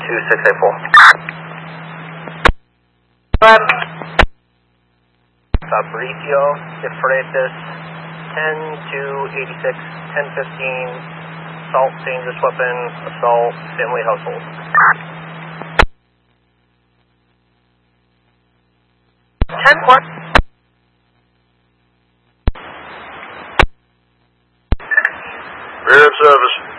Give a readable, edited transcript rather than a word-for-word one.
Fabricio de Freitas, 10-2-86, 10-15, assault, dangerous weapon, assault, family household. 10-4. Rear of service.